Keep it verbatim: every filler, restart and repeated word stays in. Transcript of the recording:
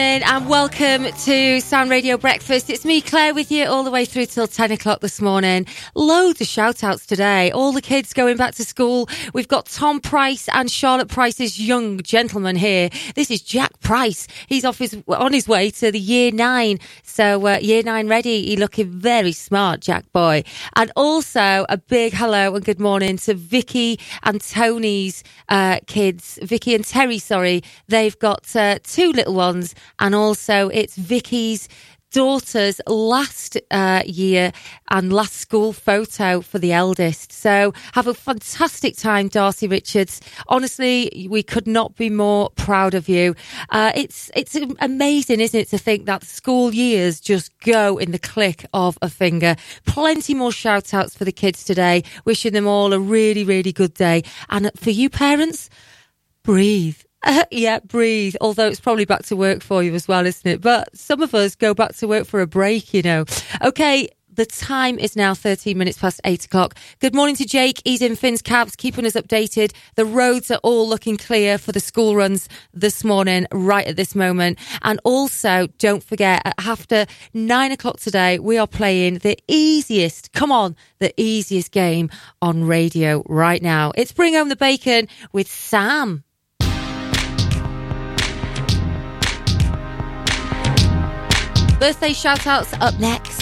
And welcome to Sound Radio Breakfast. It's me, Claire, with you all the way through till ten o'clock this morning. Loads of shout outs today. All the kids going back to school. We've got Tom Price and Charlotte Price's young gentleman here. This is Jack Price. He's off his, on his way to the year nine. So uh, year nine ready. He looking very smart, Jack boy. And also a big hello and good morning to Vicky and Tony's uh, kids. Vicky and Terry, sorry. They've got uh, two little ones. And also it's Vicky's daughter's last uh, year and last school photo for the eldest. So have a fantastic time, Darcy Richards. Honestly, we could not be more proud of you. Uh, it's it's amazing, isn't it, to think that school years just go in the click of a finger. Plenty more shout outs for the kids today. Wishing them all a really, really good day. And for you parents, breathe. Uh, yeah, breathe. Although it's probably back to work for you as well, isn't it? But some of us go back to work for a break, you know. Okay, the time is now thirteen minutes past eight o'clock. Good morning to Jake. He's in Finn's Cabs, keeping us updated. The roads are all looking clear for the school runs this morning, right at this moment. And also, don't forget, after nine o'clock today, we are playing the easiest, come on, the easiest game on radio right now. It's Bring Home the Bacon with Sam. Birthday shout-outs up next.